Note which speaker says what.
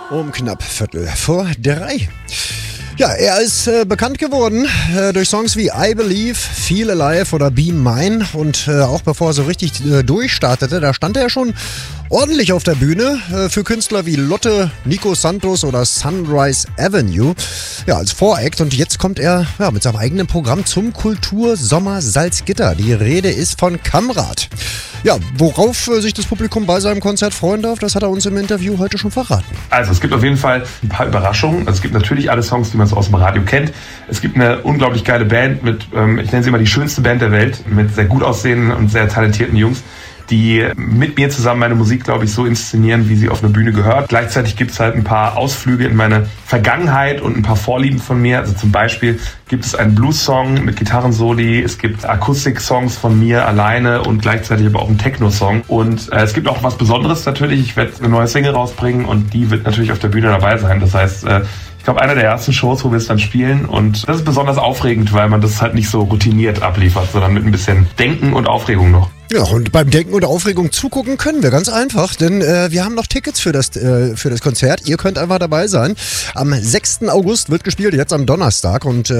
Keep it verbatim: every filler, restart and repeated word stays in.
Speaker 1: Um knapp Viertel vor drei. Ja, er ist äh, bekannt geworden äh, durch Songs wie I Believe, Feel Alive oder Be Mine. Und äh, auch bevor er so richtig äh, durchstartete, da stand er schon ordentlich auf der Bühne äh, für Künstler wie Lotte, Nico Santos oder Sunrise Avenue. Ja, als Voract. Und jetzt kommt er ja, mit seinem eigenen Programm zum Kultursommer Salzgitter. Die Rede ist von Kamrat. Ja, worauf äh, sich das Publikum bei seinem Konzert freuen darf, das hat er uns im Interview heute schon verraten.
Speaker 2: Also es gibt auf jeden Fall ein paar Überraschungen. Also es gibt natürlich alle Songs, die man so aus dem Radio kennt. Es gibt eine unglaublich geile Band mit, ähm, ich nenne sie immer die schönste Band der Welt, mit sehr gut aussehenden und sehr talentierten Jungs, die mit mir zusammen meine Musik, glaube ich, so inszenieren, wie sie auf einer Bühne gehört. Gleichzeitig gibt es halt ein paar Ausflüge in meine Vergangenheit und ein paar Vorlieben von mir. Also zum Beispiel gibt es einen Blues-Song mit Gitarrensoli, es gibt Akustik-Songs von mir alleine und gleichzeitig aber auch einen Techno-Song. Und äh, es gibt auch was Besonderes natürlich. Ich werde eine neue Single rausbringen und die wird natürlich auf der Bühne dabei sein. Das heißt, äh, ich glaube, einer der ersten Shows, wo wir es dann spielen. Und das ist besonders aufregend, weil man das halt nicht so routiniert abliefert, sondern mit ein bisschen Denken und Aufregung noch.
Speaker 1: Ja, und beim Denken und Aufregung zugucken können wir ganz einfach, denn äh, wir haben noch Tickets für das, äh, für das Konzert. Ihr könnt einfach dabei sein. Am sechsten August wird gespielt, jetzt am Donnerstag. Und äh,